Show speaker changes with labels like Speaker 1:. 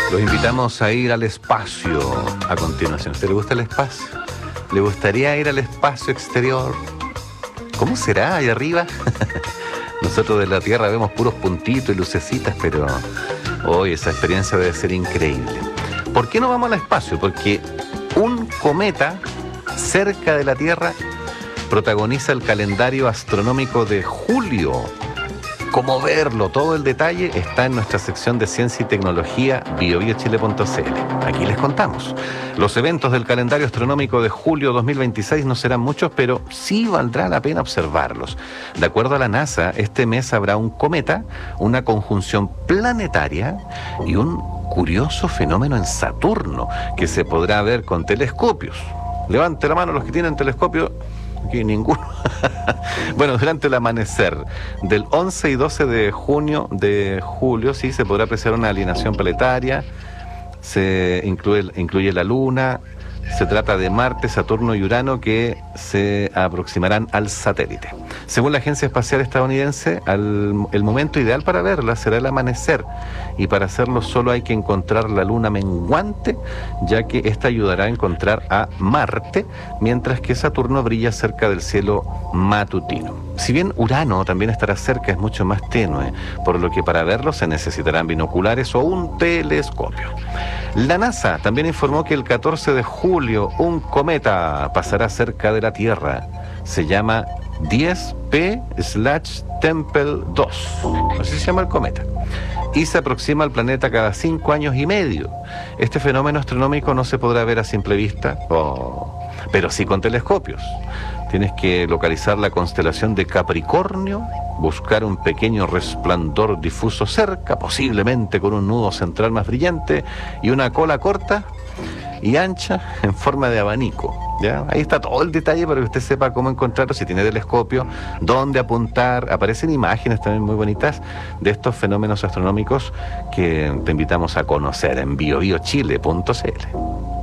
Speaker 1: Los invitamos a ir al espacio a continuación. ¿A usted le gusta el espacio? ¿Le gustaría ir al espacio exterior? ¿Cómo será ahí arriba? Nosotros de la Tierra vemos puros puntitos y lucecitas, pero hoy esa experiencia debe ser increíble. ¿Por qué no vamos al espacio? Porque un cometa cerca de la Tierra protagoniza el calendario astronómico de julio. Cómo verlo, todo el detalle está en nuestra sección de Ciencia y Tecnología, biobiochile.cl. Aquí les contamos. Los eventos del calendario astronómico de julio 2026 no serán muchos, pero sí valdrá la pena observarlos. De acuerdo a la NASA, este mes habrá un cometa, una conjunción planetaria y un curioso fenómeno en Saturno que se podrá ver con telescopios. Levante la mano los que tienen telescopio. Aquí ninguno. Bueno, durante el amanecer del 11 y 12 de julio, sí, se podrá apreciar una alineación planetaria. Se incluye la Luna. Se trata de Marte, Saturno y Urano que se aproximarán al satélite. Según la Agencia Espacial Estadounidense, el momento ideal para verla será el amanecer, y para hacerlo solo hay que encontrar la luna menguante, ya que esta ayudará a encontrar a Marte, mientras que Saturno brilla cerca del cielo matutino. Si bien Urano también estará cerca, es mucho más tenue, por lo que para verlo se necesitarán binoculares o un telescopio. La NASA también informó que el 14 de julio un cometa pasará cerca de la Tierra. Se llama 10P/Tempel 2. Así se llama el cometa. Y se aproxima al planeta cada 5 años y medio. Este fenómeno astronómico no se podrá ver a simple vista, pero sí con telescopios. Tienes que localizar la constelación de Capricornio, buscar un pequeño resplandor difuso cerca, posiblemente con un nudo central más brillante y una cola corta y ancha en forma de abanico. ¿Ya? Ahí está todo el detalle para que usted sepa cómo encontrarlo, si tiene telescopio, dónde apuntar. Aparecen imágenes también muy bonitas de estos fenómenos astronómicos que te invitamos a conocer en biobiochile.cl.